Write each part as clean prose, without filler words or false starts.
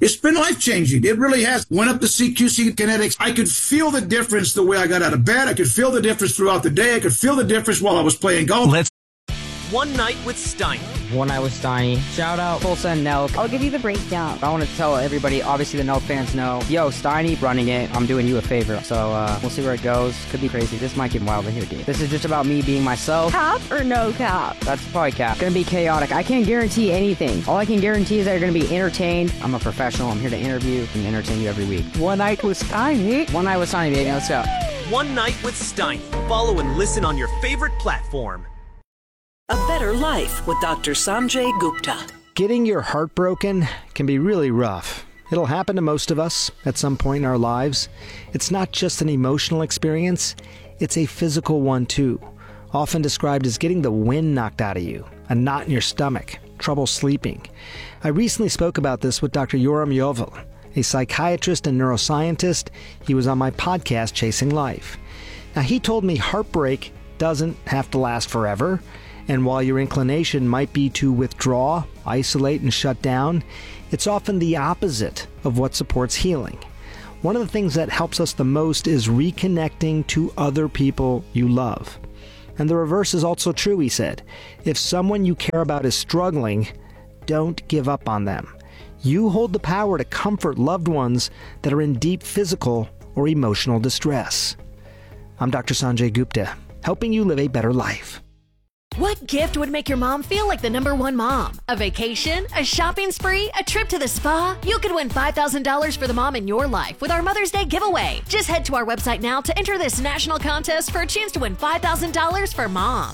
It's been life-changing. It really has. Went up to CQC Kinetics. I could feel the difference the way I got out of bed. I could feel the difference throughout the day. I could feel the difference while I was playing golf. One Night with Steiny. One Night with Steiny. Shout out Full Send Nelk. I'll give you the breakdown. I want to tell everybody, obviously the Nelk fans know, yo, Steiny running it, I'm doing you a favor. So we'll see where it goes. Could be crazy. This might get wild in here, dude. This is just about me being myself. Cap or no cap? That's probably cap. Gonna be chaotic. I can't guarantee anything. All I can guarantee is that you're gonna be entertained. I'm a professional. I'm here to interview and entertain you every week. One Night with Steiny. One Night with Steiny, baby. Let's go. One Night with Steiny. Follow and listen on your favorite platform. A Better Life with Dr. Sanjay Gupta. Getting your heart broken can be really rough. It'll happen to most of us at some point in our lives. It's not just an emotional experience, it's a physical one too. Often described as getting the wind knocked out of you, a knot in your stomach, trouble sleeping. I recently spoke about this with Dr. Yoram Yovel, a psychiatrist and neuroscientist. He was on my podcast, Chasing Life. Now, he told me heartbreak doesn't have to last forever. And while your inclination might be to withdraw, isolate, and shut down, it's often the opposite of what supports healing. One of the things that helps us the most is reconnecting to other people you love. And the reverse is also true, he said. If someone you care about is struggling, don't give up on them. You hold the power to comfort loved ones that are in deep physical or emotional distress. I'm Dr. Sanjay Gupta, helping you live a better life. What gift would make your mom feel like the #1 mom? A vacation? A shopping spree? A trip to the spa? You could win $5,000 for the mom in your life with our Mother's Day giveaway. Just head to our website now to enter this national contest for a chance to win $5,000 for mom.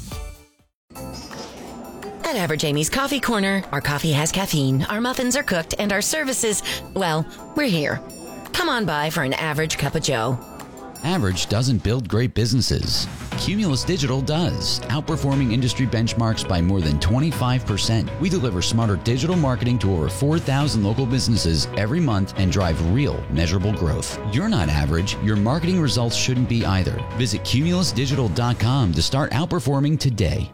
At Average Amy's Coffee Corner, our coffee has caffeine, our muffins are cooked, and our services, well, we're here. Come on by for an average cup of joe. Average doesn't build great businesses. Cumulus Digital does, outperforming industry benchmarks by more than 25%. We deliver smarter digital marketing to over 4,000 local businesses every month and drive real, measurable growth. You're not average. Your marketing results shouldn't be either. Visit cumulusdigital.com to start outperforming today.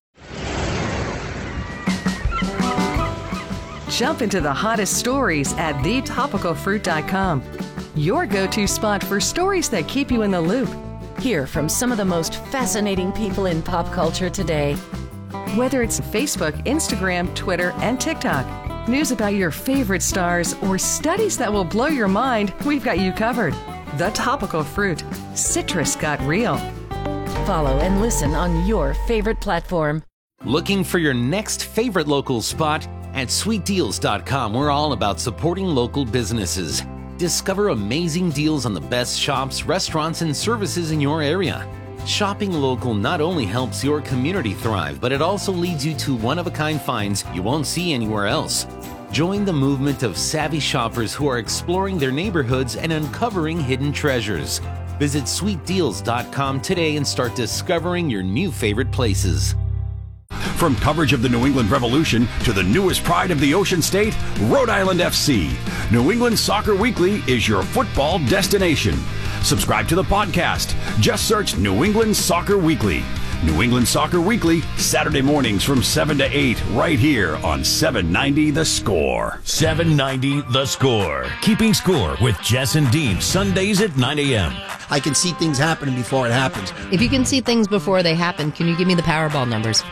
Jump into the hottest stories at thetopicalfruit.com. Your go-to spot for stories that keep you in the loop. Hear from some of the most fascinating people in pop culture today. Whether it's Facebook, Instagram, Twitter, and TikTok, news about your favorite stars, or studies that will blow your mind, we've got you covered. The Topical Fruit. Citrus got real. Follow and listen on your favorite platform. Looking for your next favorite local spot? At sweetdeals.com, we're all about supporting local businesses. Discover amazing deals on the best shops, restaurants, and services in your area. Shopping local not only helps your community thrive, but it also leads you to one-of-a-kind finds you won't see anywhere else. Join the movement of savvy shoppers who are exploring their neighborhoods and uncovering hidden treasures. Visit sweetdeals.com today and start discovering your new favorite places. From coverage of the New England Revolution to the newest pride of the Ocean State, Rhode Island FC. New England Soccer Weekly is your football destination. Subscribe to the podcast. Just search New England Soccer Weekly. New England Soccer Weekly, Saturday mornings from 7 to 8, right here on 790 The Score. 790 The Score. Keeping score with Jess and Dean, Sundays at 9 a.m. I can see things happening before it happens. If you can see things before they happen, can you give me the Powerball numbers?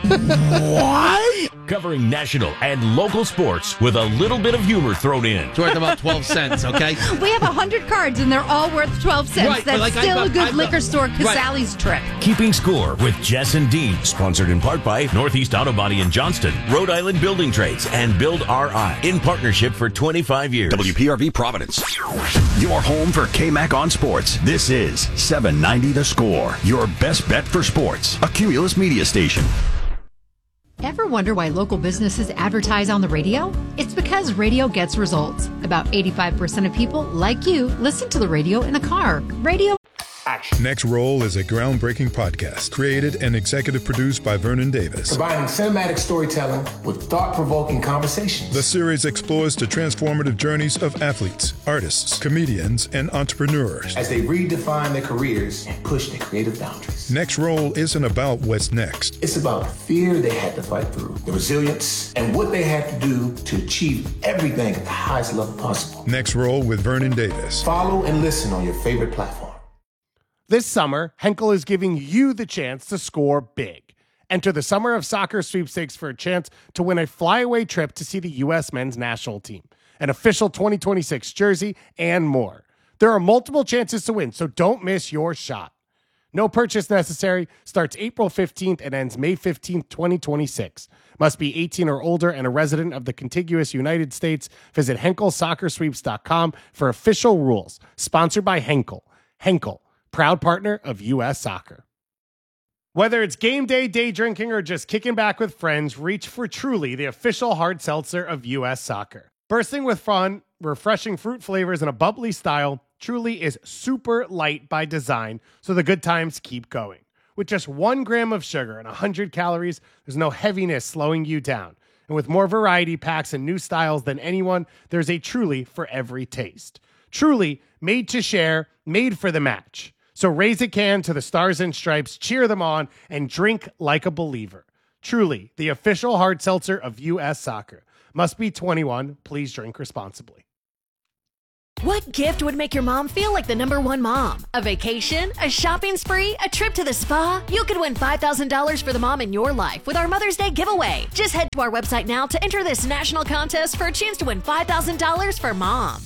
What? Covering national and local sports with a little bit of humor thrown in. It's worth about 12 cents, okay? We have 100 cards, and they're all worth 12 cents. Right, That's still a good liquor store Casale's trip. Keeping score with Jess and Dean. Sponsored in part by Northeast Auto Body in Johnston, Rhode Island Building Trades, and Build RI. In partnership for 25 years. WPRV Providence. Your home for KMAC on sports. This is 790 The Score. Your best bet for sports. A Cumulus media station. Ever wonder why local businesses advertise on the radio? It's because radio gets results. About 85% of people, like you, listen to the radio in the car. Radio. action. Next Roll is a groundbreaking podcast created and executive produced by Vernon Davis. Combining cinematic storytelling with thought-provoking conversations. The series explores the transformative journeys of athletes, artists, comedians, and entrepreneurs as they redefine their careers and push their creative boundaries. Next Roll isn't about what's next. It's about the fear they had to fight through, the resilience, and what they had to do to achieve everything at the highest level possible. Next Roll with Vernon Davis. Follow and listen on your favorite platform. This summer, Henkel is giving you the chance to score big. Enter the Summer of Soccer sweepstakes for a chance to win a flyaway trip to see the U.S. men's national team, an official 2026 jersey, and more. There are multiple chances to win, so don't miss your shot. No purchase necessary. Starts April 15th and ends May 15th, 2026. Must be 18 or older and a resident of the contiguous United States. Visit HenkelSoccerSweeps.com for official rules. Sponsored by Henkel. Henkel, proud partner of U.S. Soccer. Whether it's game day, day drinking, or just kicking back with friends, reach for Truly, the official hard seltzer of U.S. Soccer. Bursting with fun, refreshing fruit flavors, and a bubbly style, Truly is super light by design, so the good times keep going. With just 1 gram of sugar and 100 calories, there's no heaviness slowing you down. And with more variety packs and new styles than anyone, there's a Truly for every taste. Truly, made to share, made for the match. So raise a can to the Stars and Stripes, cheer them on, and drink like a believer. Truly, the official hard seltzer of U.S. Soccer. Must be 21. Please drink responsibly. What gift would make your mom feel like the #1 mom? A vacation? A shopping spree? A trip to the spa? You could win $5,000 for the mom in your life with our Mother's Day giveaway. Just head to our website now to enter this national contest for a chance to win $5,000 for mom.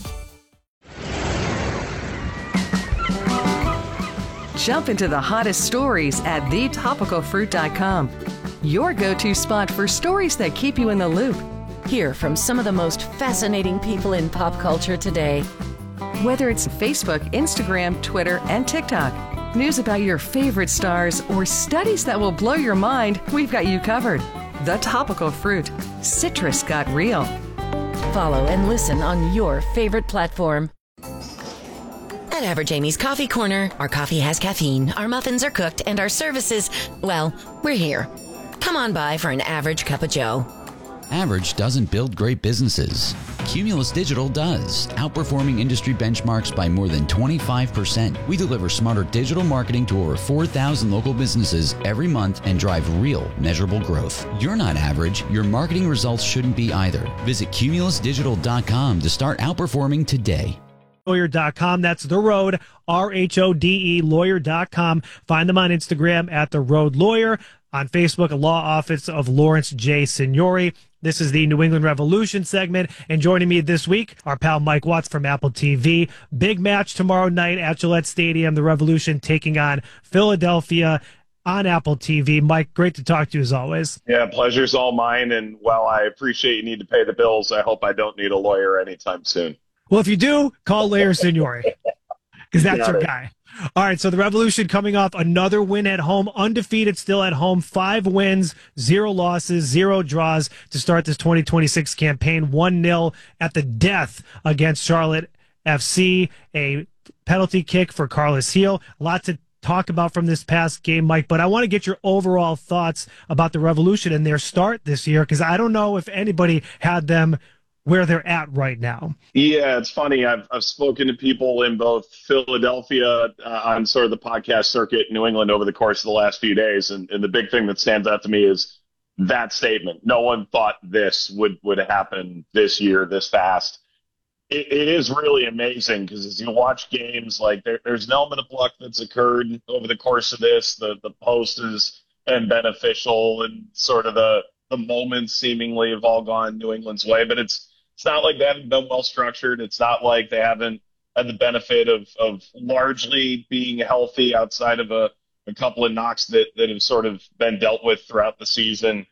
Jump into the hottest stories at thetopicalfruit.com. Your go-to spot for stories that keep you in the loop. Hear from some of the most fascinating people in pop culture today. Whether it's Facebook, Instagram, Twitter, and TikTok, news about your favorite stars, or studies that will blow your mind, we've got you covered. The Topical Fruit. Citrus got real. Follow and listen on your favorite platform. At Average Amy's Coffee Corner, our coffee has caffeine, our muffins are cooked, and our services, well, we're here. Come on by for an average cup of joe. Average doesn't build great businesses. Cumulus Digital does, outperforming industry benchmarks by more than 25%. We deliver smarter digital marketing to over 4,000 local businesses every month and drive real, measurable growth. You're not average. Your marketing results shouldn't be either. Visit cumulusdigital.com to start outperforming today. Lawyer.com. That's The Road, RHODE, lawyer.com. Find them on Instagram at The Road Lawyer. On Facebook, a law office of Lawrence J. Signori. This is the New England Revolution segment. And joining me this week, our pal Mike Watts from Apple TV. Big match tomorrow night at Gillette Stadium. The Revolution taking on Philadelphia on Apple TV. Mike, great to talk to you as always. Yeah, pleasure's all mine. And while I appreciate you need to pay the bills, I hope I don't need a lawyer anytime soon. Well, if you do, call Lawyer Signori, because that's your guy. All right, so the Revolution coming off another win at home, undefeated still at home, 5 wins, 0 losses, 0 draws to start this 2026 campaign, 1-0 at the death against Charlotte FC, a penalty kick for Carlos Heel. A lot to talk about from this past game, Mike, but I want to get your overall thoughts about the Revolution and their start this year, because I don't know if anybody had them where they're at right now. Yeah, it's funny. I've spoken to people in both Philadelphia on sort of the podcast circuit in New England over the course of the last few days. And the big thing that stands out to me is that statement. No one thought this would happen this year, this fast. It is really amazing because as you watch games, like there's an element of luck that's occurred over the course of this. The post has been beneficial and sort of the moments seemingly have all gone New England's way, but it's not like they haven't been well structured. It's not like they haven't had the benefit of largely being healthy outside of a couple of knocks that have sort of been dealt with throughout the season.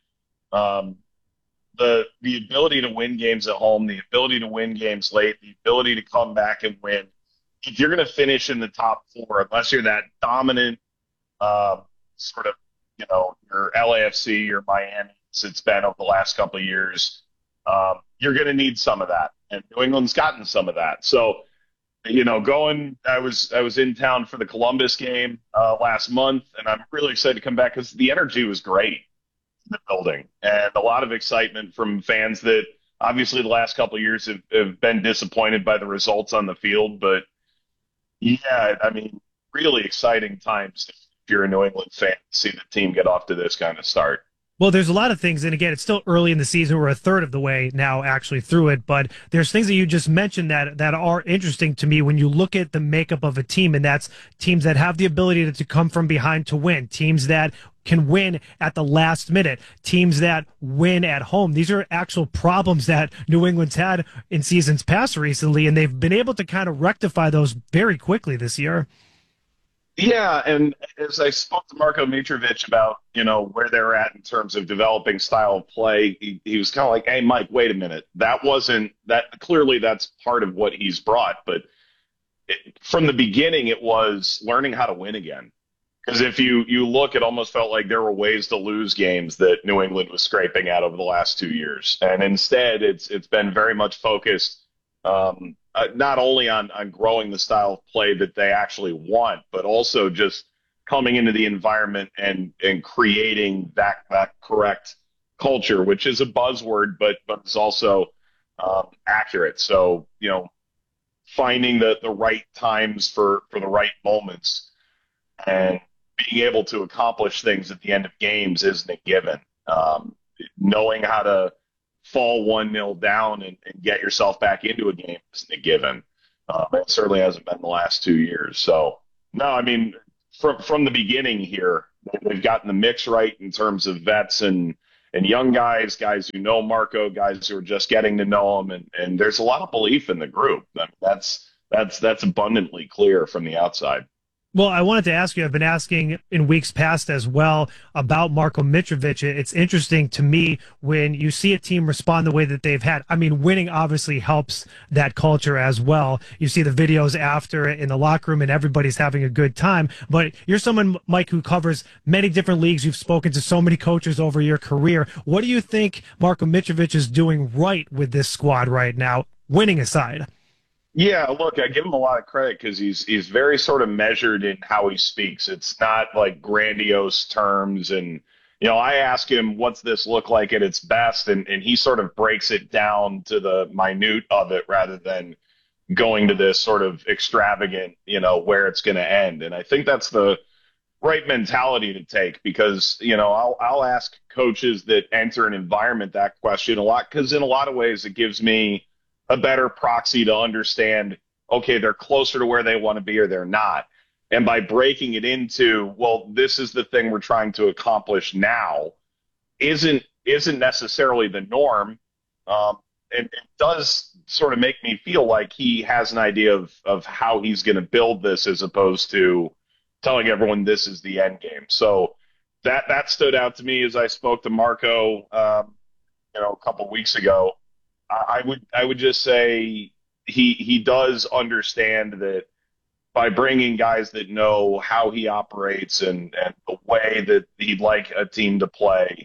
The ability to win games at home, the ability to win games late, the ability to come back and win. If you're going to finish in the top 4, unless you're that dominant sort of, your LAFC, your Miami, it's been over the last couple of years, you're going to need some of that. And New England's gotten some of that. So I was in town for the Columbus game last month, and I'm really excited to come back because the energy was great in the building, and a lot of excitement from fans that obviously the last couple of years have been disappointed by the results on the field. But yeah, I mean, really exciting times if you're a New England fan to see the team get off to this kind of start. Well, there's a lot of things, and again, it's still early in the season. We're a third of the way now actually through it, but there's things that you just mentioned that are interesting to me when you look at the makeup of a team, and that's teams that have the ability to come from behind to win, teams that can win at the last minute, teams that win at home. These are actual problems that New England's had in seasons past recently, and they've been able to kind of rectify those very quickly this year. Yeah, and as I spoke to Marko Mitrovic about, where they're at in terms of developing style of play, he was kind of like, hey, Mike, wait a minute. Clearly that's part of what he's brought. But from the beginning, it was learning how to win again. Because if you look, it almost felt like there were ways to lose games that New England was scraping at over the last 2 years. And instead, it's been very much focused not only on growing the style of play that they actually want, but also just coming into the environment and creating that correct culture, which is a buzzword, but it's also accurate. So, finding the right times for the right moments and being able to accomplish things at the end of games isn't a given. Knowing how to fall 1-0 down and get yourself back into a game isn't a given. It certainly hasn't been the last 2 years. So, no, I mean, from the beginning here, they've gotten the mix right in terms of vets and young guys who know Marko, guys who are just getting to know him, and there's a lot of belief in the group. I mean, that's abundantly clear from the outside. Well, I wanted to ask you, I've been asking in weeks past as well about Marko Mitrovic. It's interesting to me when you see a team respond the way that they've had. I mean, winning obviously helps that culture as well. You see the videos after in the locker room and everybody's having a good time. But you're someone, Mike, who covers many different leagues. You've spoken to so many coaches over your career. What do you think Marko Mitrovic is doing right with this squad right now, winning aside? Yeah, look, I give him a lot of credit because he's very sort of measured in how he speaks. It's not like grandiose terms. And, I ask him, what's this look like at its best? And he sort of breaks it down to the minute of it rather than going to this sort of extravagant, where it's going to end. And I think that's the right mentality to take because, I'll ask coaches that enter an environment that question a lot because in a lot of ways it gives me a better proxy to understand, okay, they're closer to where they want to be or they're not. And by breaking it into, well, this is the thing we're trying to accomplish now, isn't necessarily the norm. And it does sort of make me feel like he has an idea of how he's going to build this as opposed to telling everyone this is the end game. So that stood out to me as I spoke to Marko, a couple weeks ago. I would just say he does understand that by bringing guys that know how he operates and the way that he'd like a team to play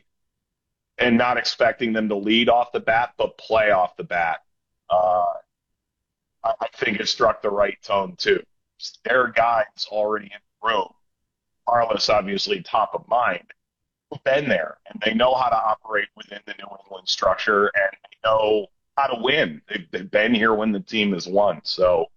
and not expecting them to lead off the bat, but play off the bat, I think it struck the right tone too. There are guys already in the room, Carlos obviously top of mind, who've been there and they know how to operate within the New England structure and they know how to win. They've been here when the team has won. So,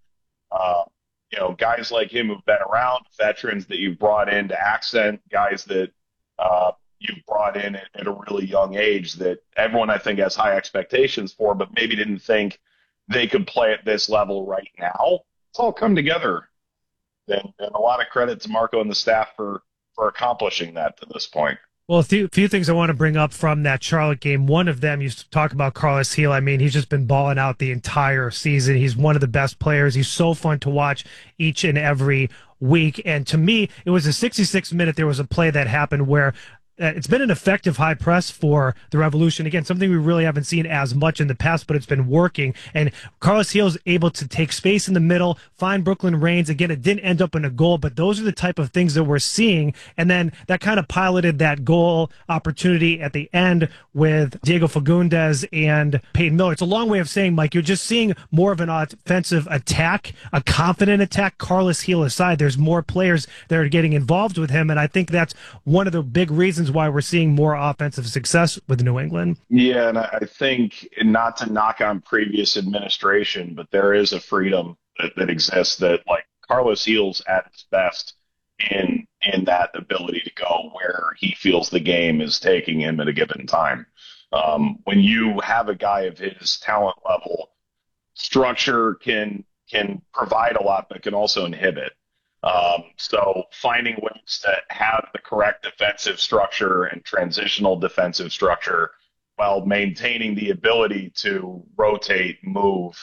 guys like him who've been around, veterans that you've brought in to accent, guys that you've brought in at a really young age that everyone I think has high expectations for, but maybe didn't think they could play at this level right now. It's all come together. And a lot of credit to Marko and the staff for accomplishing that to this point. Well, a few things I want to bring up from that Charlotte game. One of them, you talk about Carlos Gil. I mean, he's just been balling out the entire season. He's one of the best players. He's so fun to watch each and every week. And to me, it was a 66th minute. There was a play that happened where it's been an effective high press for the Revolution. Again, something we really haven't seen as much in the past, but it's been working. And Carlos Gil's able to take space in the middle, find Brooklyn Raines. Again, it didn't end up in a goal, but those are the type of things that we're seeing. And then that kind of piloted that goal opportunity at the end with Diego Fagundes and Peyton Miller. It's a long way of saying, Mike, you're just seeing more of an offensive attack, a confident attack. Carlos Gil aside, there's more players that are getting involved with him, and I think that's one of the big reasons why we're seeing more offensive success with New England. Yeah, and I think, not to knock on previous administration, but there is a freedom that exists that, like, Carlos Gil's at his best in that ability to go where he feels the game is taking him at a given time. When you have a guy of his talent level, structure can provide a lot, but can also inhibit. So finding ways to have the correct defensive structure and transitional defensive structure while maintaining the ability to rotate, move.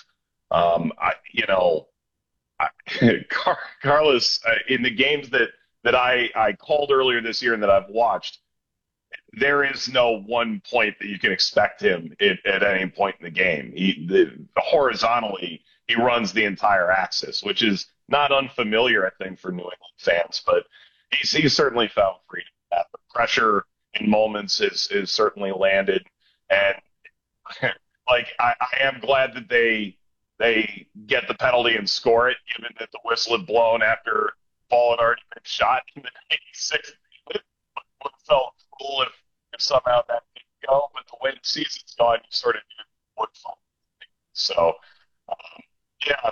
Carlos, in the games that I called earlier this year and that I've watched, there is no one point that you can expect him at any point in the game. Horizontally, he runs the entire axis, which is not unfamiliar, I think, for New England fans, but he's certainly found freedom. The pressure in moments is certainly landed, and like I am glad that they get the penalty and score it, given that the whistle had blown after ball had already been shot in the 86th minute. It would have felt cool if somehow that didn't go, but the way the season's gone, you sort of knew it would fall. So, yeah,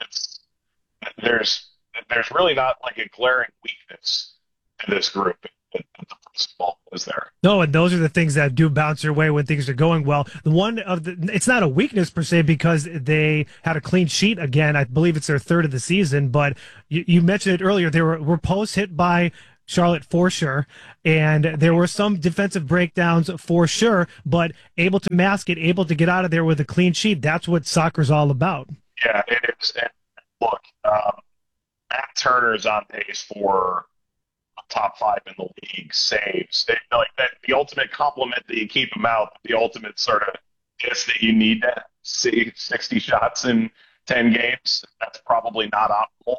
there's really not like a glaring weakness in this group. The principle is there. No, and those are the things that do bounce your way when things are going well. It's not a weakness per se because they had a clean sheet again. I believe it's their third of the season, but you mentioned it earlier. There were posts hit by Charlotte for sure, and there were some defensive breakdowns for sure, but able to mask it, able to get out of there with a clean sheet. That's what soccer's all about. Yeah, it is. And look, Matt Turner's on pace for top 5 in the league saves. Like that, the ultimate compliment that you keep him out, the ultimate sort of guess that you need to see 60 shots in 10 games. That's probably not optimal.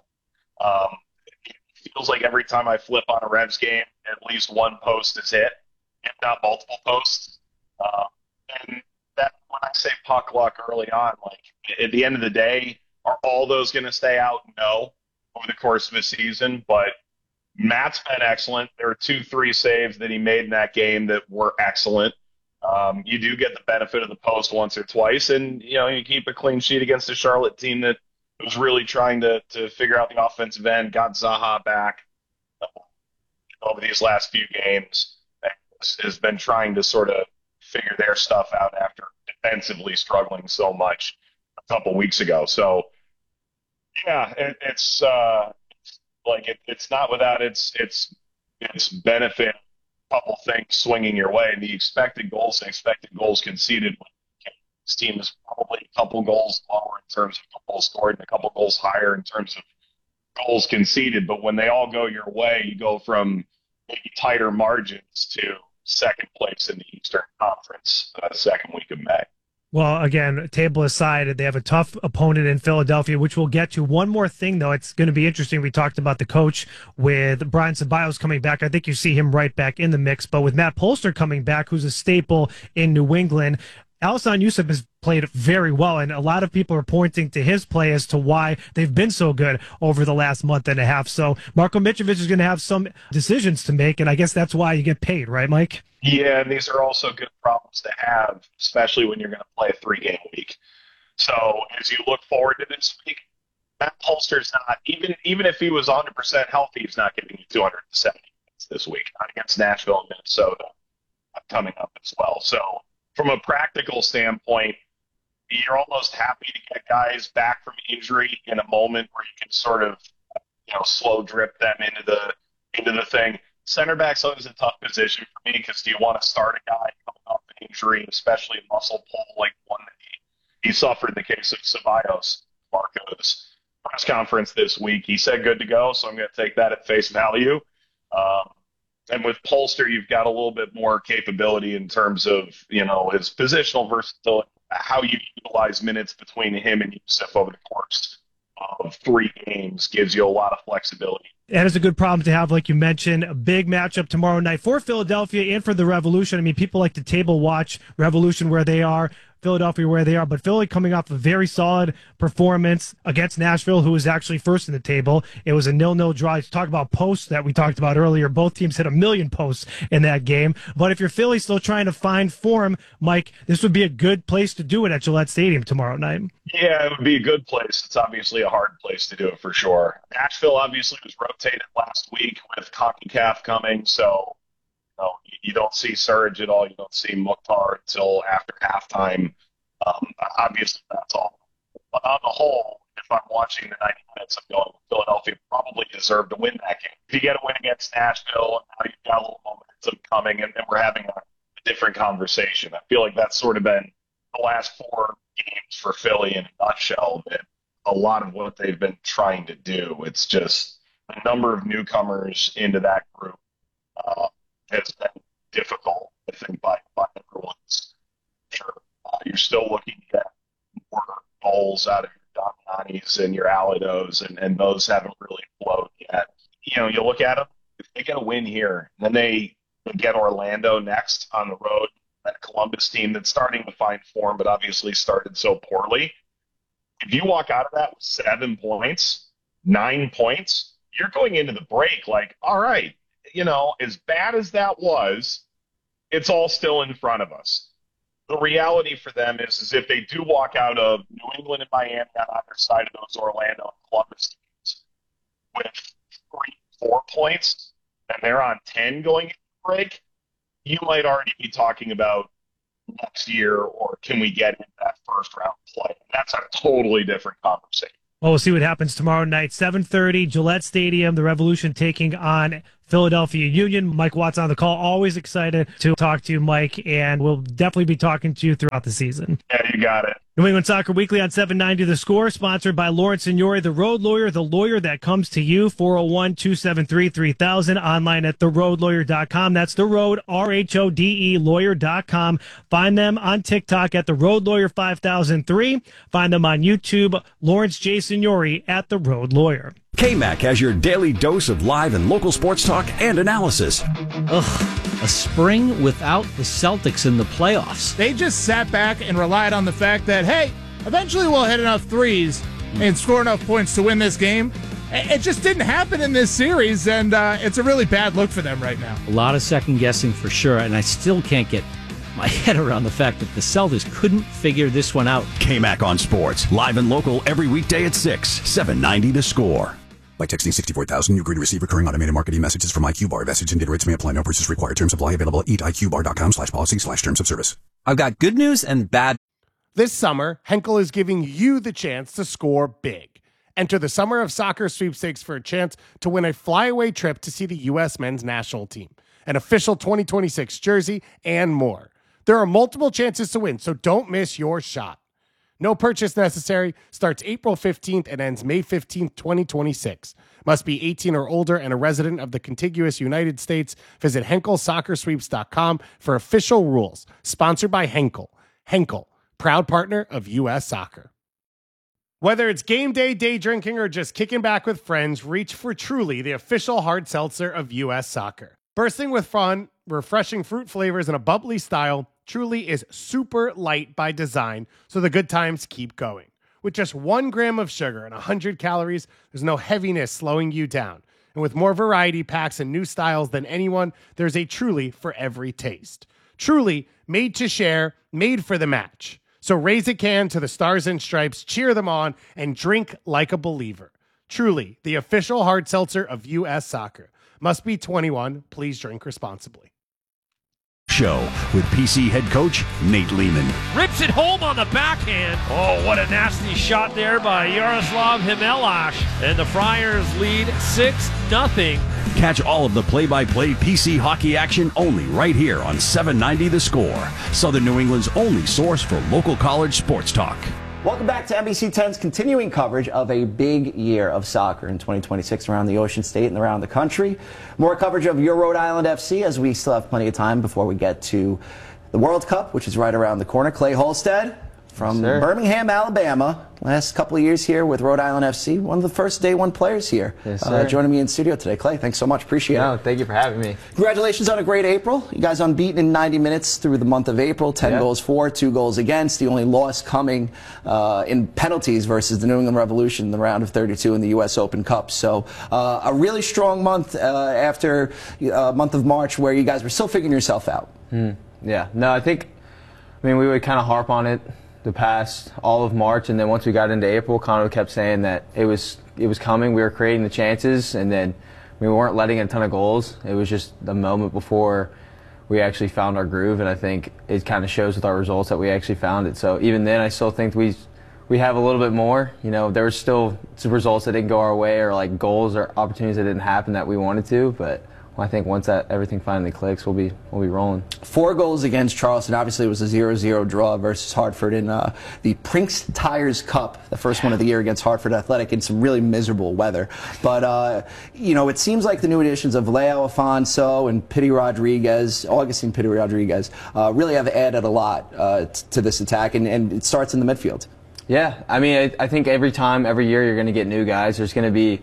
It feels like every time I flip on a Revs game, at least one post is hit, if not multiple posts. And that, when I say puck luck early on, like at the end of the day, are all those going to stay out? No, over the course of a season, but Matt's been excellent. There were 2-3 saves that he made in that game that were excellent. You do get the benefit of the post once or twice, and you keep a clean sheet against a Charlotte team that was really trying to figure out the offensive end, got Zaha back over these last few games, and has been trying to sort of figure their stuff out after defensively struggling so much a couple weeks ago. So, yeah, it's it's not without its benefit. A couple things swinging your way. The expected goals conceded. This team is probably a couple goals lower in terms of goals scored and a couple goals higher in terms of goals conceded. But when they all go your way, you go from maybe tighter margins to second place in the Eastern Conference second week of May. Well, again, table aside, they have a tough opponent in Philadelphia, which we'll get to. One more thing, though, it's going to be interesting. We talked about the coach with Brian Ceballos coming back. I think you see him right back in the mix. But with Matt Polster coming back, who's a staple in New England, Alsan Yusuf has played very well, and a lot of people are pointing to his play as to why they've been so good over the last month and a half. So Marko Mitrovic is going to have some decisions to make, and I guess that's why you get paid, right, Mike? Yeah, and these are also good problems to have, especially when you're going to play a 3-game week. So as you look forward to this week, Matt Polster's not, even if he was 100% healthy, he's not getting you 270 minutes this week, not against Nashville and Minnesota coming up as well. So from a practical standpoint, you're almost happy to get guys back from injury in a moment where you can sort of, slow drip them into the thing. Center back's always a tough position for me because do you want to start a guy coming off an injury, especially a muscle pull like one that he suffered in the case of Ceballos, Marco's press conference this week. He said good to go, so I'm going to take that at face value. And with Polster, you've got a little bit more capability in terms of, his positional versatility, how you utilize minutes between him and Yusuf over the course of 3 games gives you a lot of flexibility. That is a good problem to have, like you mentioned. A big matchup tomorrow night for Philadelphia and for the Revolution. I mean, people like to table watch Revolution where they are, Philadelphia where they are, but Philly coming off a very solid performance against Nashville, who was actually first in the table. It was a 0-0 draw. To talk about posts that we talked about earlier, both teams hit 1 million posts in that game. But if you're Philly still trying to find form, Mike, this would be a good place to do it at Gillette Stadium tomorrow night. Yeah, it would be a good place. It's obviously a hard place to do it for sure. Nashville obviously was rotated last week with CONCACAF coming, so you don't see Surge at all. You don't see Mukhtar until after halftime. Obviously, that's all. But on the whole, if I'm watching the 90 minutes, I'm going, Philadelphia probably deserved to win that game. If you get a win against Nashville, now you've got a little momentum coming, and we're having a different conversation. I feel like that's sort of been the last 4 games for Philly in a nutshell. That a lot of what they've been trying to do. It's just the number of newcomers into that group has been difficult, I think, by everyone's sure. You're still looking to get more goals out of your Damianis and your Alados, and those haven't really flowed yet. You look at them, if they get a win here, and then they get Orlando next on the road, that Columbus team that's starting to find form, but obviously started so poorly. If you walk out of that with 7 points, 9 points, you're going into the break like, all right, as bad as that was, it's all still in front of us. The reality for them is if they do walk out of New England and Miami on either side of those Orlando and Columbus teams with 3-4 points, and they're on 10 going into the break, you might already be talking about next year, or can we get in that first round play? That's a totally different conversation. Well, we'll see what happens tomorrow night, 7:30, Gillette Stadium, the Revolution taking on Philadelphia Union. Mike Watts on the call. Always excited to talk to you, Mike, and we'll definitely be talking to you throughout the season. Yeah, you got it. New England Soccer Weekly on 790 The Score, sponsored by Lawrence Signori, the road lawyer, the lawyer that comes to you, 401-273-3000, online at theroadlawyer.com. That's the road, RHODE, lawyer.com. Find them on TikTok at the Road Lawyer 5003. Find them on YouTube, Lawrence J. Signori at the Road Lawyer. KMAC has your daily dose of live and local sports talk and analysis. A spring without the Celtics in the playoffs. They just sat back and relied on the fact that, hey, eventually we'll hit enough threes and score enough points to win this game. It just didn't happen in this series, and it's a really bad look for them right now. A lot of second-guessing for sure, and I still can't get my head around the fact that the Celtics couldn't figure this one out. KMAC on Sports, live and local every weekday at 6, 790 The Score. By texting 64,000, you agree to receive recurring automated marketing messages from IQ Bar. Message and data rates may apply. No purchase required. Terms apply. Available at eatiqbar.com/policy/terms of service. I've got good news and bad. This summer, Henkel is giving you the chance to score big. Enter the Summer of Soccer sweepstakes for a chance to win a flyaway trip to see the U.S. men's national team, an official 2026 jersey, and more. There are multiple chances to win, so don't miss your shot. No purchase necessary. Starts April 15th and ends May 15th, 2026. Must be 18 or older and a resident of the contiguous United States. Visit HenkelSoccerSweeps.com for official rules. Sponsored by Henkel. Henkel, proud partner of U.S. Soccer. Whether it's game day, day drinking, or just kicking back with friends, reach for Truly, the official hard seltzer of U.S. Soccer. Bursting with fun, refreshing fruit flavors, and a bubbly style, Truly is super light by design, so the good times keep going. With just 1 gram of sugar and 100 calories, there's no heaviness slowing you down. And with more variety packs and new styles than anyone, there's a Truly for every taste. Truly, made to share, made for the match. So raise a can to the Stars and Stripes, cheer them on, and drink like a believer. Truly, the official hard seltzer of U.S. Soccer. Must be 21. Please drink responsibly. Show with PC head coach Nate Lehman. Rips it home on the backhand. Oh, what a nasty shot there by Yaroslav Himelash. And the Friars lead 6-0. Catch all of the play-by-play PC hockey action only right here on 790 The Score, Southern New England's only source for local college sports talk. Welcome back to NBC 10's continuing coverage of a big year of soccer in 2026 around the Ocean State and around the country. More coverage of your Rhode Island FC as we still have plenty of time before we get to the World Cup, which is right around the corner. Clay Holstead from Birmingham, Alabama. Last couple of years here with Rhode Island FC. One of the first day one players here. Yes, sir. Joining me in studio today. Clay, thanks so much. Appreciate it. No, thank you for having me. Congratulations on a great April. You guys unbeaten in 90 minutes through the month of April. 10 goals for, 2 goals against. The only loss coming in penalties versus the New England Revolution in the round of 32 in the U.S. Open Cup. So a really strong month after month of March where you guys were still figuring yourself out. Yeah. No, I mean, we would kind of harp on it the past all of March, and then once we got into April, Connor kept saying that it was coming. We were creating the chances, and then we weren't letting a ton of goals. It was just the moment before we actually found our groove, and I think it kind of shows with our results that we actually found it. So even then, I still think we have a little bit more. You know, there were still some results that didn't go our way, or like goals or opportunities that didn't happen that we wanted to, but I think once everything finally clicks, we'll be rolling. 4 goals against Charleston. Obviously, it was a 0-0 draw versus Hartford in the Prinks Tires Cup, the first one of the year against Hartford Athletic in some really miserable weather. But you know, it seems like the new additions of Leo Afonso and Augustine Pity Rodriguez, really have added a lot to this attack, and it starts in the midfield. Yeah, I mean, I think every year, you're going to get new guys. There's going to be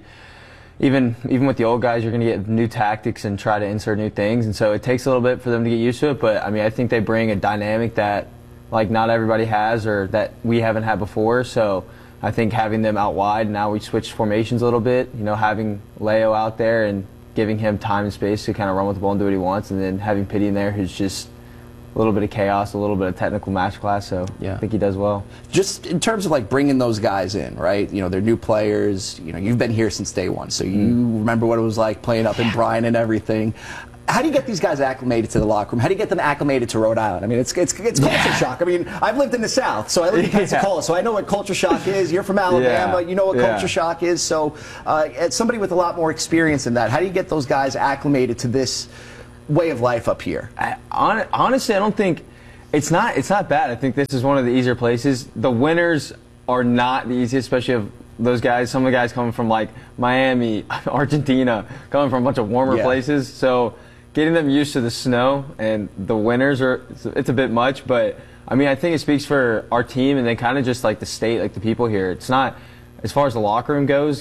even with the old guys, you're going to get new tactics and try to insert new things, and so it takes a little bit for them to get used to it. But I mean, I think they bring a dynamic that like not everybody has, or that we haven't had before. So I think having them out wide, now we switched formations a little bit. You know, having Leo out there and giving him time and space to kind of run with the ball and do what he wants, and then having Pity in there, who's just a little bit of chaos, a little bit of technical match class, so yeah. I think he does well. Just in terms of like bringing those guys in, right? You know, they're new players. You know, you've been here since day one, so you remember what it was like playing up in Bryan and everything. How do you get these guys acclimated to the locker room? How do you get them acclimated to Rhode Island? I mean, it's culture shock. I mean, I've lived in the South, so I live in Pensacola, so I know what culture shock is. You're from Alabama, you know what culture shock is. So as somebody with a lot more experience in that, how do you get those guys acclimated to this way of life up here? Honestly, I don't think it's not bad. I think this is one of the easier places. The winters are not the easiest, especially of those guys. Some of the guys coming from like Miami, Argentina, coming from a bunch of warmer places. So getting them used to the snow and the winters it's a bit much. But I mean, I think it speaks for our team and then kind of just like the state, like the people here. It's not, as far as the locker room goes,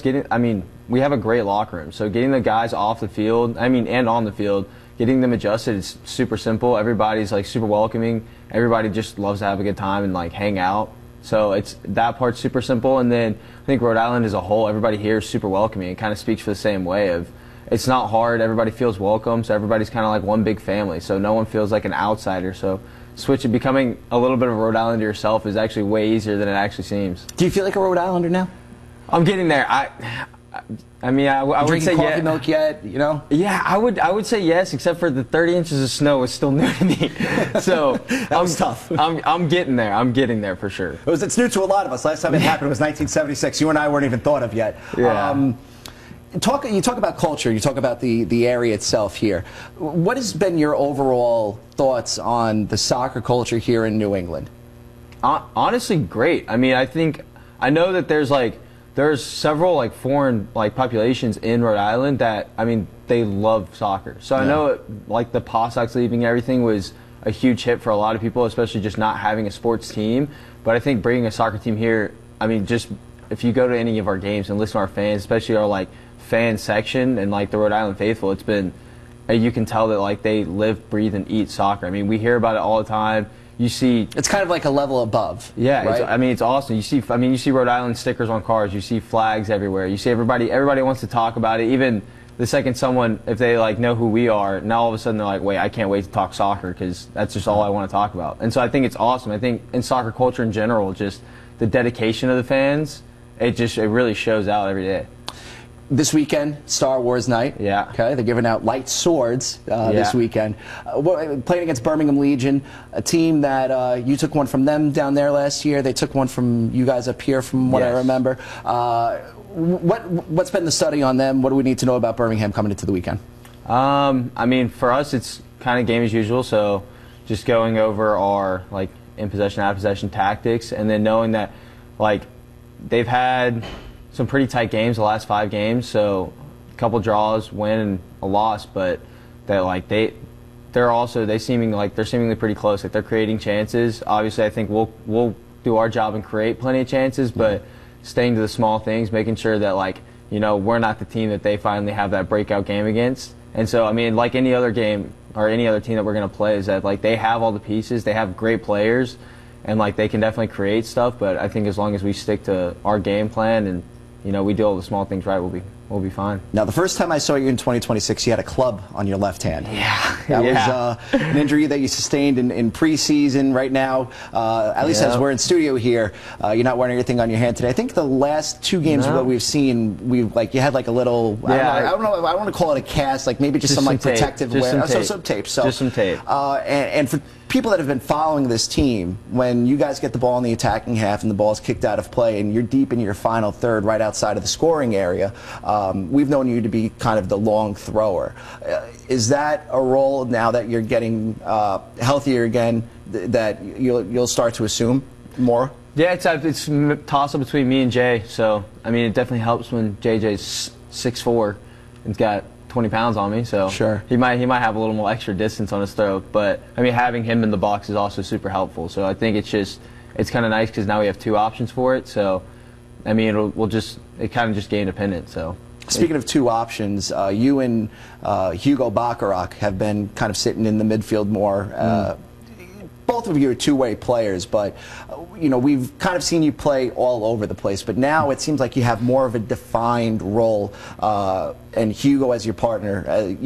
we have a great locker room. So getting the guys off the field, and on the field, getting them adjusted is super simple. Everybody's like super welcoming. Everybody just loves to have a good time and like hang out. So that part's super simple. And then I think Rhode Island as a whole, everybody here is super welcoming. It kind of speaks for the same way of it's not hard. Everybody feels welcome. So everybody's kind of like one big family. So no one feels like an outsider. So becoming a little bit of a Rhode Islander yourself is actually way easier than it actually seems. Do you feel like a Rhode Islander now? I'm getting there. I would say coffee milk yet, you know? Yeah, I would say yes, except for the 30 inches of snow is still new to me. So that was tough. I'm getting there. I'm getting there for sure. It's new to a lot of us. Last time it happened was 1976. You and I weren't even thought of yet. Yeah. You talk about culture. You talk about the area itself here. What has been your overall thoughts on the soccer culture here in New England? Honestly, great. I mean, I know that there's several like foreign like populations in Rhode Island that they love soccer. So I know like the Paw Sox leaving and everything was a huge hit for a lot of people, especially just not having a sports team. But I think bringing a soccer team here, just if you go to any of our games and listen to our fans, especially our like fan section and like the Rhode Island faithful, it's been you can tell that like they live, breathe, and eat soccer. We hear about it all the time. You see, it's kind of like a level above. Yeah, right? It's awesome. You see Rhode Island stickers on cars. You see flags everywhere. You see everybody wants to talk about it. Even the second someone, if they like know who we are, now all of a sudden they're like, wait, I can't wait to talk soccer because that's just all I want to talk about. And so I think it's awesome. I think in soccer culture in general, just the dedication of the fans, it really shows out every day. This weekend, Star Wars night. Yeah. Okay, they're giving out light swords this weekend. Playing against Birmingham Legion, a team that you took one from them down there last year. They took one from you guys up here, from what I remember. What's been the study on them? What do we need to know about Birmingham coming into the weekend? For us, it's kind of game as usual. So just going over our like in possession, out of possession tactics, and then knowing that like they've had some pretty tight games the last 5 games, so a couple draws, win, and a loss, but that like they're seemingly pretty close. Like they're creating chances. Obviously, I think we'll do our job and create plenty of chances, but staying to the small things, making sure that like we're not the team that they finally have that breakout game against. And so I mean, like any other game or any other team that we're going to play, is that like they have all the pieces, they have great players, and like they can definitely create stuff. But I think as long as we stick to our game plan and we do all the small things right, we'll be fine. Now, the first time I saw you in 2026, you had a club on your left hand. Yeah. That was an injury that you sustained in preseason. Right now, at least as we're in studio here, you're not wearing anything on your hand today. I think the last 2 games that we've seen, you had like a little, I don't know, I don't want to call it a cast, like maybe just some like protective wear. Some tape. So, just some tape. And for people that have been following this team, when you guys get the ball in the attacking half and the ball's kicked out of play and you're deep into your final third right outside of the scoring area, we've known you to be kind of the long thrower. Is that a role now that you're getting healthier again that you'll start to assume more? Yeah, it's a toss-up between me and Jay. So, I mean, it definitely helps when JJ's 6'4" and's got 20 pounds on me, so sure. he might have a little more extra distance on his throw. But I mean, having him in the box is also super helpful. So I think it's kind of nice because now we have 2 options for it. So I mean, it kind of just gain independence. So speaking of 2 options, you and Hugo Bacharach have been kind of sitting in the midfield more. Both of you are two-way players, but we've kind of seen you play all over the place. But now it seems like you have more of a defined role, and Hugo as your partner,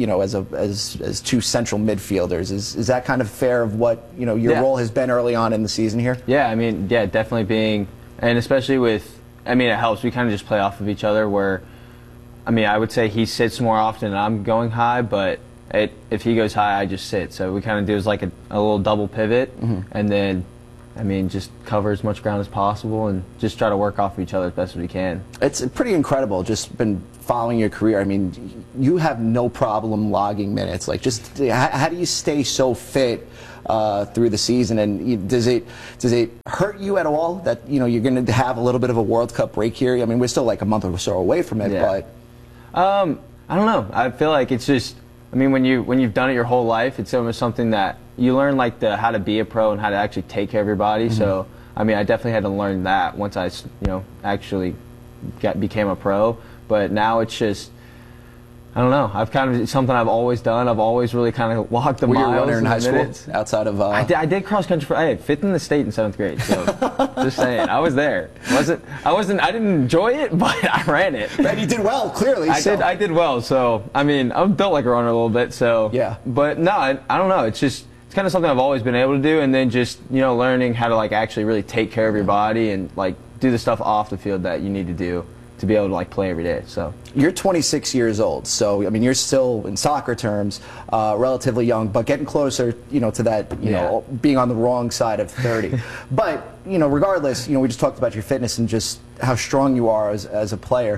as 2 central midfielders. Is that kind of fair of what your role has been early on in the season here? Yeah, I mean, definitely being, and especially with, I mean, it helps. We kind of just play off of each other. Where, I mean, I would say he sits more often and I'm going high, but if he goes high, I just sit. So we kind of do is like a little double pivot, and then, I mean, just cover as much ground as possible and just try to work off of each other as best as we can. It's pretty incredible. Just been following your career. I mean, you have no problem logging minutes. Like, just how do you stay so fit through the season? And does it hurt you at all that you're going to have a little bit of a World Cup break here? I mean, we're still like a month or so away from it, but I don't know. I feel like it's just, I mean, when you've done it your whole life, it's almost something that you learn, like how to be a pro and how to actually take care of your body. So, I mean, I definitely had to learn that once I, actually became a pro. But now it's just, I don't know. It's something I've always done. I've always really kind of walked the miles. Were you a runner in high minutes. school outside of? I did cross country. I had 5th in the state in 7th grade. So just saying, I was there. I didn't enjoy it, but I ran it. And you did well, clearly. I did well. So I mean, I'm built like a runner a little bit. So yeah. But no, I don't know. It's kind of something I've always been able to do, and then just learning how to like actually really take care of your body and like do the stuff off the field that you need to do to be able to like play every day. So you're 26 years old, so I mean you're still, in soccer terms, relatively young, but getting closer, to that, being on the wrong side of 30. But regardless, we just talked about your fitness and just how strong you are as a player.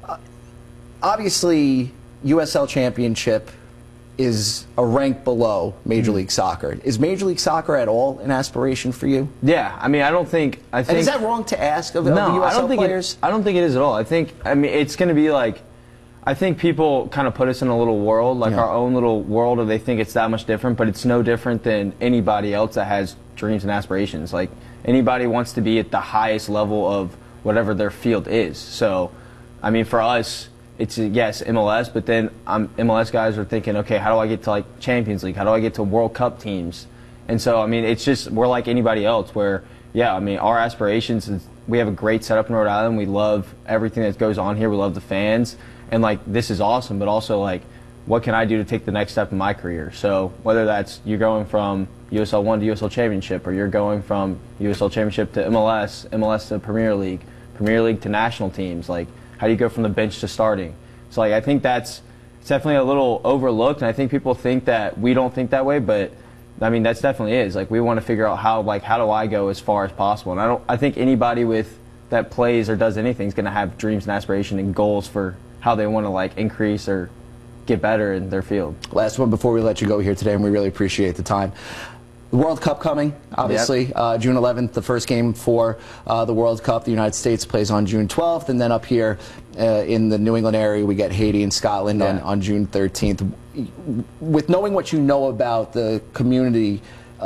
Obviously, USL Championship is a rank below Major League Soccer. Is Major League Soccer at all an aspiration for you? Yeah, I mean, I think. And is that wrong to ask of the USL players? I don't think it is at all. I mean, it's going to be like, I think people kind of put us in a little world, like our own little world, or they think it's that much different, but it's no different than anybody else that has dreams and aspirations. Like, anybody wants to be at the highest level of whatever their field is. So, I mean, for us, it's, yes, MLS, but then MLS guys are thinking, okay, how do I get to like Champions League? How do I get to World Cup teams? And so, I mean, it's just, we're like anybody else where, yeah, I mean, our aspirations is, we have a great setup in Rhode Island. We love everything that goes on here. We love the fans. And like, this is awesome, but also like, what can I do to take the next step in my career? So whether that's you're going from USL 1 to USL Championship, or you're going from USL Championship to MLS, MLS to Premier League to national teams, like, how do you go from the bench to starting? So like, I think it's definitely a little overlooked, and I think people think that we don't think that way, but I mean, that's definitely is. Like, we want to figure out how do I go as far as possible? And I think anybody that plays or does anything is going to have dreams and aspirations and goals for how they want to like increase or get better in their field. Last one before we let you go here today, and we really appreciate the time. The World Cup coming, obviously. June 11th, the first game for the World Cup. The United States plays on June 12th, and then up here in the New England area, we get Haiti and Scotland on June 13th. With knowing what you know about the community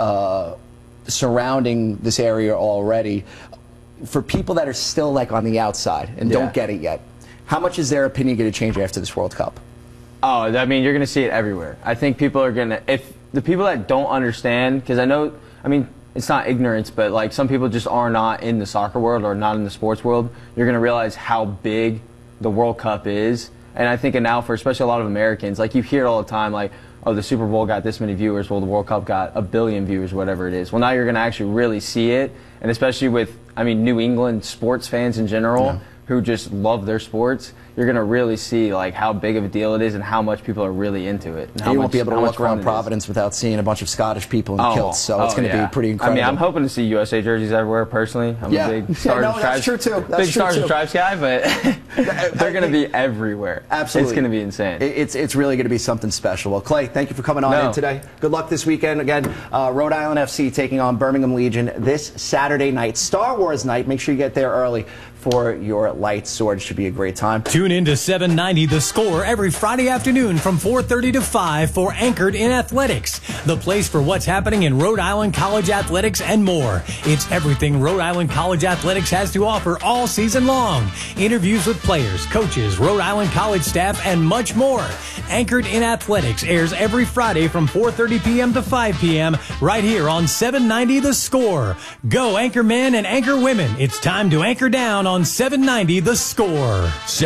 surrounding this area already, for people that are still like on the outside and don't get it yet, how much is their opinion going to change after this World Cup? Oh, I mean, you're going to see it everywhere. I think people are going to, if the people that don't understand, because I mean, it's not ignorance, but like some people just are not in the soccer world or not in the sports world, you're going to realize how big the World Cup is. And I think now for especially a lot of Americans, like you hear it all the time, like, oh, the Super Bowl got this many viewers, well, the World Cup got 1 billion viewers, whatever it is. Well, now you're going to actually really see it, and especially with, I mean, New England sports fans in general, who just love their sports, you're going to really see like how big of a deal it is and how much people are really into it. And how you won't much, be able to how walk much fun around it Providence without seeing a bunch of Scottish people in kilts, so it's going to be pretty incredible. I mean, I'm hoping to see USA jerseys everywhere, personally. I'm a big Stars and Stripes, that's true too. big Stars and Stripes guy, but they're going to be everywhere. Absolutely. It's going to be insane. It's really going to be something special. Well, Clay, thank you for coming on in today. Good luck this weekend. Again, Rhode Island FC taking on Birmingham Legion this Saturday night. Star Wars night. Make sure you get there early for your light sword. Should be a great time. Tune in to 790 The Score every Friday afternoon from 4:30 to 5 for Anchored in Athletics, the place for what's happening in Rhode Island College athletics and more. It's everything Rhode Island College athletics has to offer all season long. Interviews with players, coaches, Rhode Island College staff, and much more. Anchored in Athletics airs every Friday from 4:30 p.m. to 5 p.m. right here on 790 The Score. Go Anchor Men and Anchor Women. It's time to anchor down on 790 The Score.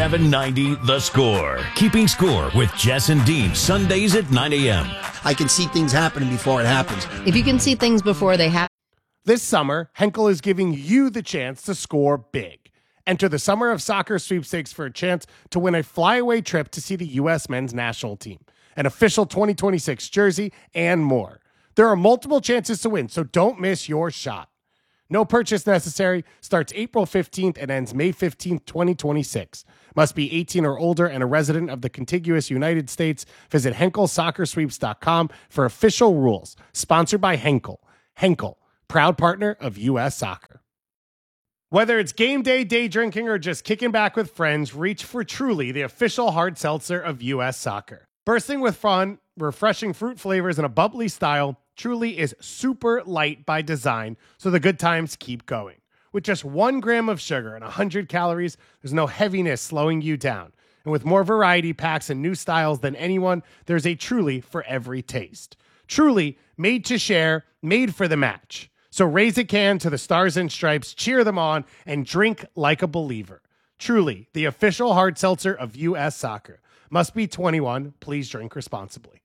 790 The Score. Keeping score with Jess and Dean, Sundays at 9 a.m. I can see things happening before it happens. If you can see things before they happen. This summer, Henkel is giving you the chance to score big. Enter the Summer of Soccer sweepstakes for a chance to win a flyaway trip to see the U.S. men's national team, an official 2026 jersey, and more. There are multiple chances to win, so don't miss your shot. No purchase necessary. Starts April 15th and ends May 15th, 2026. Must be 18 or older and a resident of the contiguous United States. Visit HenkelSoccerSweeps.com for official rules. Sponsored by Henkel. Henkel, proud partner of U.S. Soccer. Whether it's game day, day drinking, or just kicking back with friends, reach for Truly, the official hard seltzer of U.S. Soccer. Bursting with fun, refreshing fruit flavors, and a bubbly style, Truly is super light by design, so the good times keep going. With just 1 gram of sugar and 100 calories, there's no heaviness slowing you down. And with more variety packs and new styles than anyone, there's a Truly for every taste. Truly, made to share, made for the match. So raise a can to the Stars and Stripes, cheer them on, and drink like a believer. Truly, the official hard seltzer of U.S. Soccer. Must be 21. Please drink responsibly.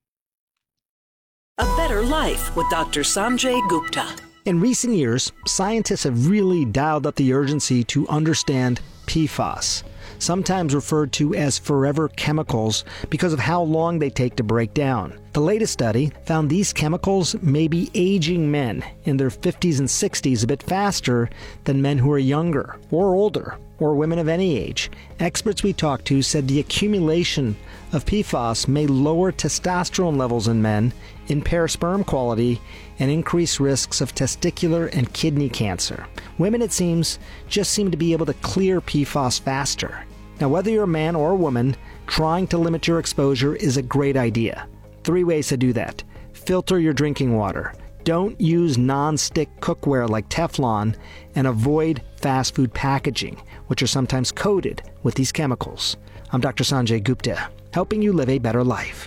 A Better Life with Dr. Sanjay Gupta. In recent years, scientists have really dialed up the urgency to understand PFAS, sometimes referred to as forever chemicals because of how long they take to break down. The latest study found these chemicals may be aging men in their 50s and 60s a bit faster than men who are younger or older, or women of any age. Experts we talked to said the accumulation of PFAS may lower testosterone levels in men, impair sperm quality, and increase risks of testicular and kidney cancer. Women, it seems, just seem to be able to clear PFAS faster. Now, whether you're a man or a woman, trying to limit your exposure is a great idea. 3 ways to do that. Filter your drinking water. Don't use non-stick cookware like Teflon, and avoid fast food packaging, which are sometimes coated with these chemicals. I'm Dr. Sanjay Gupta, helping you live a better life.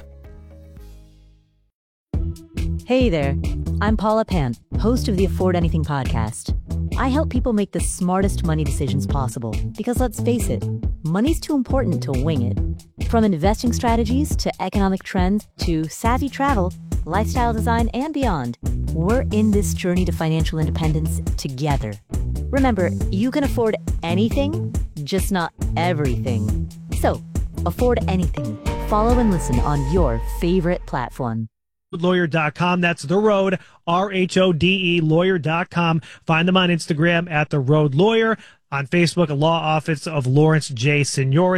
Hey there, I'm Paula Pant, host of the Afford Anything podcast. I help people make the smartest money decisions possible because, let's face it, money's too important to wing it. From investing strategies to economic trends to savvy travel, lifestyle design, and beyond, we're in this journey to financial independence together. Remember, you can afford anything, just not everything. So, afford anything. Follow and listen on your favorite platform. Lawyer.com. That's The Road, RHODE, lawyer.com. Find them on Instagram at The Road Lawyer. On Facebook, a law office of Lawrence J. Signori.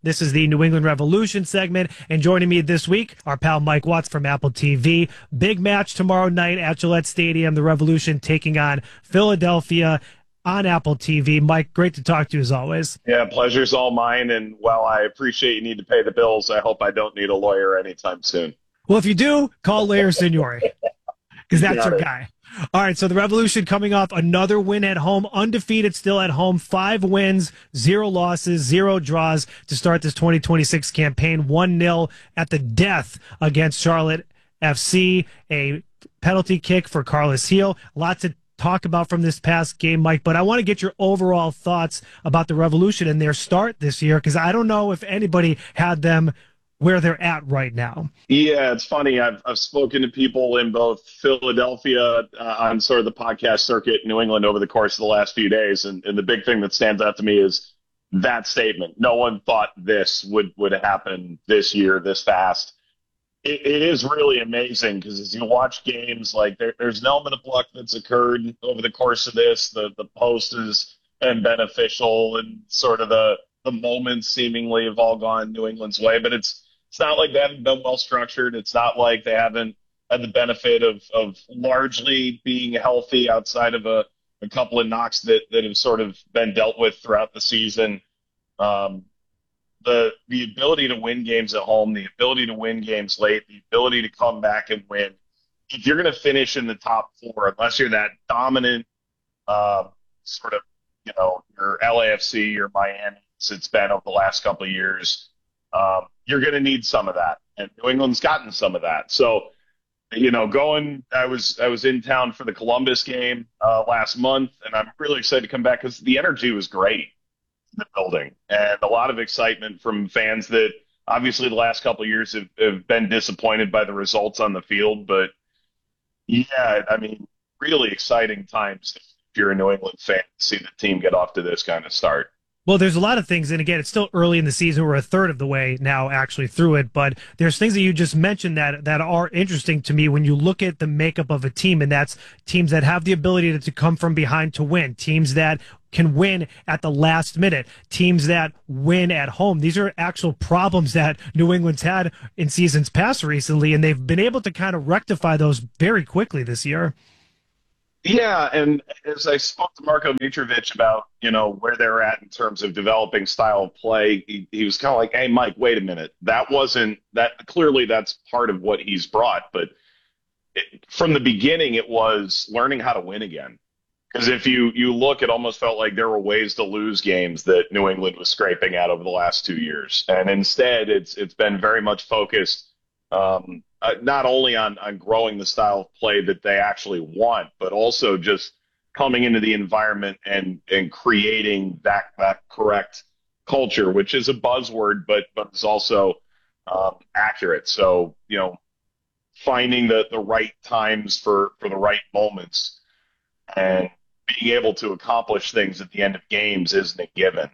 This is the New England Revolution segment, and joining me this week, our pal Mike Watts from Apple TV. Big match tomorrow night at Gillette Stadium, the Revolution taking on Philadelphia on Apple TV. Mike, great to talk to you as always. Yeah, pleasure's all mine, and while I appreciate you need to pay the bills, I hope I don't need a lawyer anytime soon. Well, if you do, call Lair Signori, because that's your guy. All right, so the Revolution coming off another win at home, undefeated still at home, 5 wins, 0 losses, 0 draws to start this 2026 campaign, 1-0 at the death against Charlotte FC, a penalty kick for Carlos Heel. A lot to talk about from this past game, Mike, but I want to get your overall thoughts about the Revolution and their start this year, because I don't know if anybody had them where they're at right now. Yeah, it's funny. I've spoken to people in both Philadelphia on sort of the podcast circuit in New England over the course of the last few days, and the big thing that stands out to me is that statement. No one thought this would happen this year, this fast. It is really amazing because as you watch games, like there's an element of luck that's occurred over the course of this. The post has been beneficial, and sort of the moments seemingly have all gone New England's way, but it's not like they haven't been well structured. It's not like they haven't had the benefit of largely being healthy outside of a couple of knocks that have sort of been dealt with throughout the season. The ability to win games at home, the ability to win games late, the ability to come back and win. If you're going to finish in the top 4, unless you're that dominant sort of, your LAFC, your Miami, it's been over the last couple of years, you're going to need some of that, and New England's gotten some of that. So, I was in town for the Columbus game last month, and I'm really excited to come back because the energy was great in the building, and a lot of excitement from fans that obviously the last couple of years have been disappointed by the results on the field. But yeah, I mean, really exciting times if you're a New England fan to see the team get off to this kind of start. Well, there's a lot of things, and again, it's still early in the season. We're a third of the way now actually through it, but there's things that you just mentioned that are interesting to me when you look at the makeup of a team, and that's teams that have the ability to come from behind to win, teams that can win at the last minute, teams that win at home. These are actual problems that New England's had in seasons past recently, and they've been able to kind of rectify those very quickly this year. Yeah, and as I spoke to Marko Mitrovic about, where they're at in terms of developing style of play, he was kind of like, hey, Mike, wait a minute. Clearly that's part of what he's brought. But from the beginning, it was learning how to win again. Because if you look, it almost felt like there were ways to lose games that New England was scraping at over the last 2 years. And instead, it's been very much focused not only on growing the style of play that they actually want, but also just coming into the environment and creating that correct culture, which is a buzzword, but is also accurate. So, finding the right times for the right moments and being able to accomplish things at the end of games isn't a given.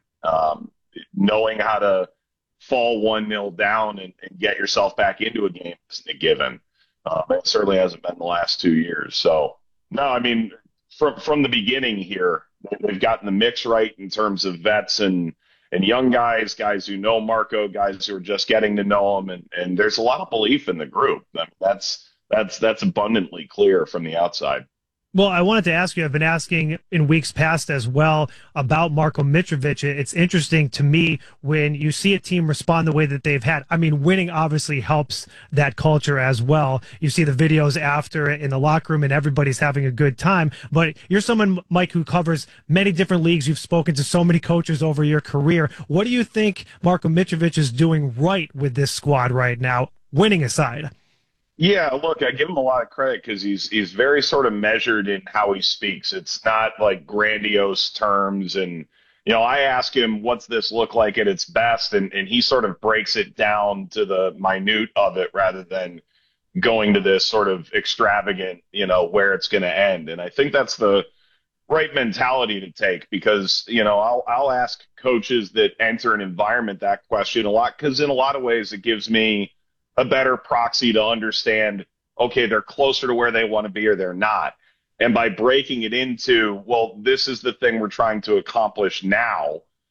Knowing how to fall 1-0 down and get yourself back into a game isn't a given. It certainly hasn't been the last 2 years. So, no, I mean, from the beginning here, they've gotten the mix right in terms of vets and young guys who know Marko, guys who are just getting to know him, and there's a lot of belief in the group. I mean, that's abundantly clear from the outside. Well, I wanted to ask you, I've been asking in weeks past as well about Marko Mitrovic. It's interesting to me when you see a team respond the way that they've had. I mean, winning obviously helps that culture as well. You see the videos after in the locker room and everybody's having a good time. But you're someone, Mike, who covers many different leagues. You've spoken to so many coaches over your career. What do you think Marko Mitrovic is doing right with this squad right now, winning aside? Yeah, look, I give him a lot of credit because he's very sort of measured in how he speaks. It's not like grandiose terms. And, I ask him, what's this look like at its best? And he sort of breaks it down to the minute of it rather than going to this sort of extravagant, where it's going to end. And I think that's the right mentality to take because, I'll ask coaches that enter an environment that question a lot because in a lot of ways it gives me a better proxy to understand, okay, they're closer to where they want to be or they're not. And by breaking it into, well, this is the thing we're trying to accomplish now,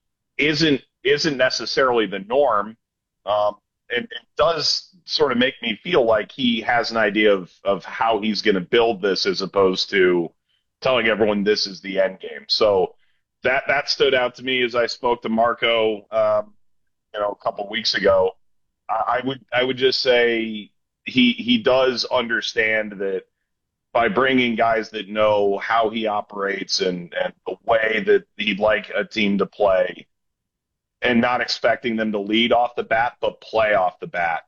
isn't necessarily the norm. And it does sort of make me feel like he has an idea of how he's going to build this, as opposed to telling everyone this is the end game. So that stood out to me as I spoke to Marco, a couple weeks ago. I would just say he does understand that by bringing guys that know how he operates and the way that he'd like a team to play, and not expecting them to lead off the bat, but play off the bat,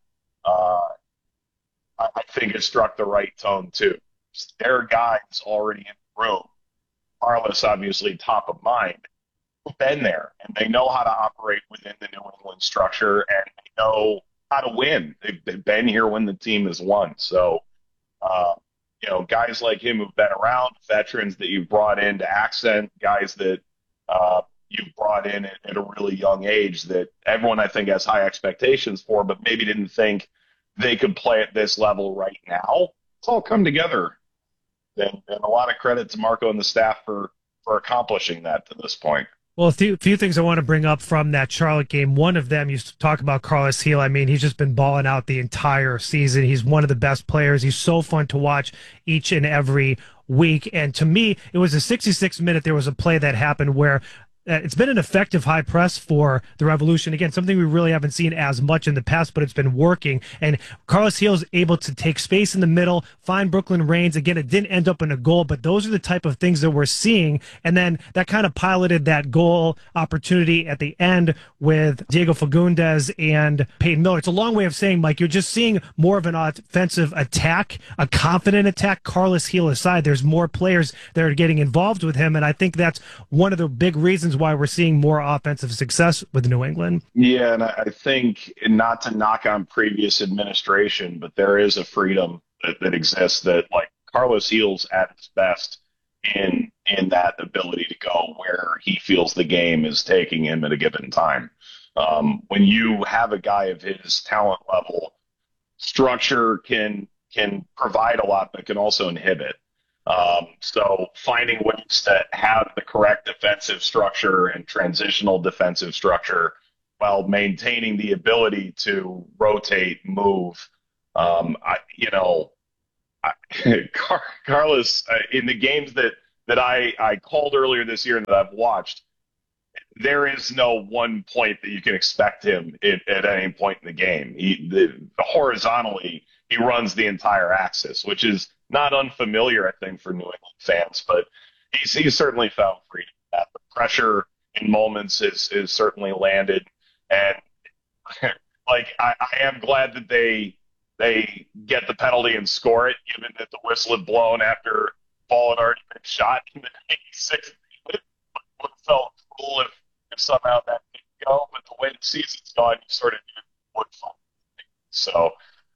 I think it struck the right tone, too. There are guys already in the room, Carlos obviously top of mind, who've been there, and they know how to operate within the New England structure, and they know how to win. They've been here when the team has won. So, guys like him who've been around, veterans that you've brought in to accent, guys that you've brought in at a really young age that everyone, I think, has high expectations for, but maybe didn't think they could play at this level right now. It's all come together. And a lot of credit to Marco and the staff for accomplishing that to this point. Well, a few things I want to bring up from that Charlotte game. One of them, you talk about Carlos Gil. I mean, he's just been balling out the entire season. He's one of the best players. He's so fun to watch each and every week. And to me, it was a 66th minute. There was a play that happened where it's been an effective high press for the Revolution. Again, something we really haven't seen as much in the past, but it's been working. And Carlos Gil is able to take space in the middle, find Brooklyn Raines. Again, it didn't end up in a goal, but those are the type of things that we're seeing. And then that kind of piloted that goal opportunity at the end with Diego Fagundes and Peyton Miller. It's a long way of saying, Mike, you're just seeing more of an offensive attack, a confident attack. Carlos Gil aside, there's more players that are getting involved with him. And I think that's one of the big reasons why we're seeing more offensive success with New England. Yeah, and I think, not to knock on previous administration, but there is a freedom that exists that, like, Carlos Gil's at his best in that ability to go where he feels the game is taking him at a given time. When you have a guy of his talent level, structure can provide a lot, but can also inhibit. So finding ways to have the correct defensive structure and transitional defensive structure while maintaining the ability to rotate, move. Carlos, in the games that I called earlier this year and that I've watched, there is no one point that you can expect him at any point in the game. Horizontally, he runs the entire axis, which is not unfamiliar, I think, for New England fans, but he's certainly found freedom. The pressure in moments is certainly landed, and I am glad that they get the penalty and score it, given that the whistle had blown after ball had already been shot in the 86th minute. It would have felt cool if somehow that didn't go, but the way the season's gone, you sort of knew it would fall. So,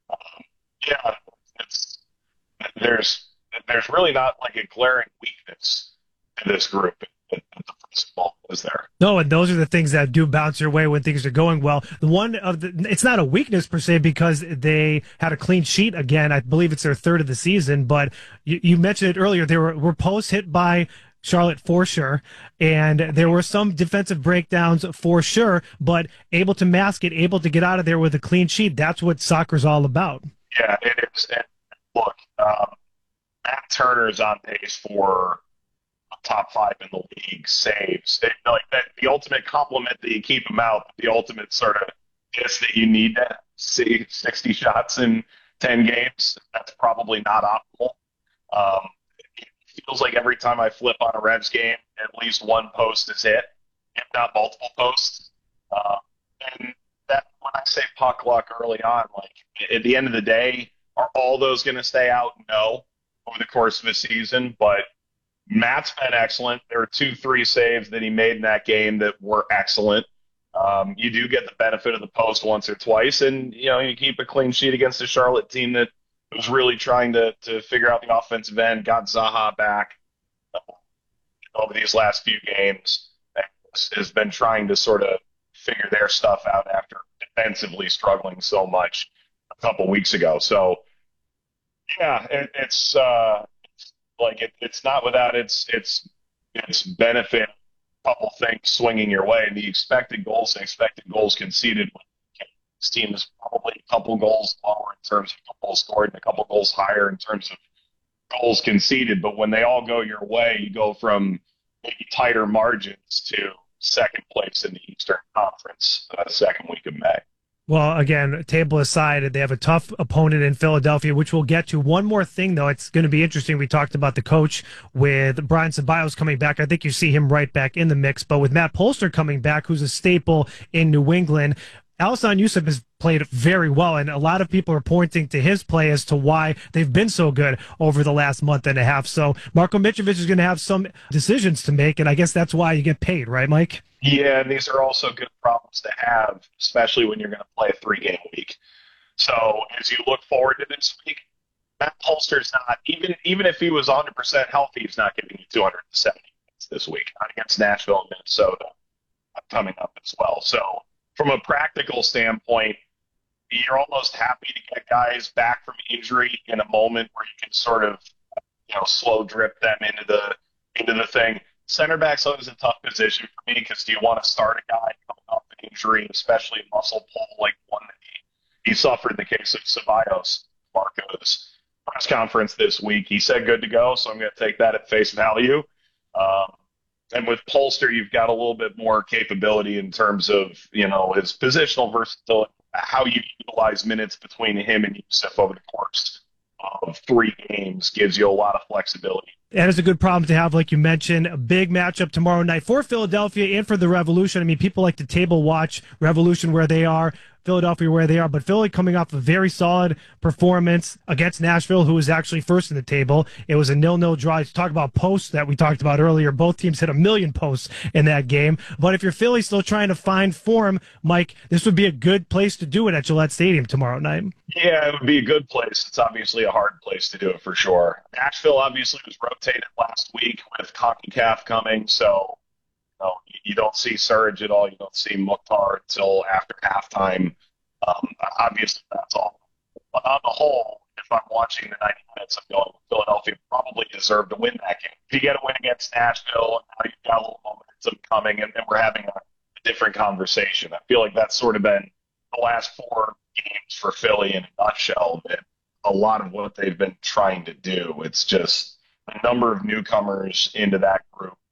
there's really not like a glaring weakness in this group at the first ball, is there? No, and those are the things that do bounce your way when things are going well. It's not a weakness per se because they had a clean sheet again. I believe it's their third of the season, but you mentioned it earlier. There were posts hit by Charlotte for sure, and there were some defensive breakdowns for sure, but able to mask it, able to get out of there with a clean sheet. That's what soccer's all about. Yeah, it is. And look, Matt Turner's on pace for top 5 in the league saves. The ultimate compliment that you keep him out, the ultimate sort of diss that you need to see 60 shots in 10 games. That's probably not optimal. It feels like every time I flip on a Revs game, at least one post is hit, if not multiple posts. And that, when I say puck luck early on, like at the end of the day, are all those going to stay out? No, over the course of a season. But Matt's been excellent. There were 2-3 saves that he made in that game that were excellent. You do get the benefit of the post once or twice, and you keep a clean sheet against a Charlotte team that was really trying to figure out the offensive end, got Zaha back over these last few games, has been trying to sort of figure their stuff out after defensively struggling so much a couple weeks ago. So, yeah, it's not without its benefit couple things swinging your way. And the expected goals and expected goals conceded, this team is probably a couple goals lower in terms of goals scored and a couple goals higher in terms of goals conceded. But when they all go your way, you go from maybe tighter margins to second place in the Eastern Conference second week of May. Well, again, table aside, they have a tough opponent in Philadelphia, which we'll get to. One more thing, though, it's going to be interesting. We talked about the coach with Brian Ceballos coming back. I think you see him right back in the mix. But with Matt Polster coming back, who's a staple in New England, Alphonso Yusuf has played very well, and a lot of people are pointing to his play as to why they've been so good over the last month and a half. So Marko Mitrovic is going to have some decisions to make, and I guess that's why you get paid, right, Mike? Yeah, and these are also good problems to have, especially when you're going to play a 3-game week. So as you look forward to this week, Matt Polster's not, even if he was 100% healthy, he's not giving you 270 minutes this week, not against Nashville and Minnesota coming up as well. So from a practical standpoint, you're almost happy to get guys back from injury in a moment where you can sort of, slow drip them into the thing. Center back's always a tough position for me because do you want to start a guy coming off an injury, especially a muscle pull like one that he suffered in the case of Ceballos? Marco's press conference this week, he said good to go, so I'm going to take that at face value. And with Polster, you've got a little bit more capability in terms of, his positional versatility, how you utilize minutes between him and Yusuf over the course of 3 games gives you a lot of flexibility. That is a good problem to have, like you mentioned. A big matchup tomorrow night for Philadelphia and for the Revolution. I mean, people like to table watch Revolution where they are, Philadelphia where they are, but Philly coming off a very solid performance against Nashville, who was actually first in the table. It was a 0-0 draw. To talk about posts that we talked about earlier, both teams hit 1 million posts in that game. But if you're Philly still trying to find form, Mike, this would be a good place to do it at Gillette Stadium tomorrow night. Yeah, it would be a good place. It's obviously a hard place to do it for sure. Nashville obviously was rotated last week with CONCACAF coming, so you don't see Surge at all. You don't see Mukhtar until after halftime. Obviously, that's all. But on the whole, if I'm watching the 90 minutes, I'm going, Philadelphia probably deserved to win that game. If you get a win against Nashville, now you've got a little momentum coming, and we're having a different conversation. I feel like that's sort of been the last 4 games for Philly in a nutshell, that a lot of what they've been trying to do. It's just a number of newcomers into that group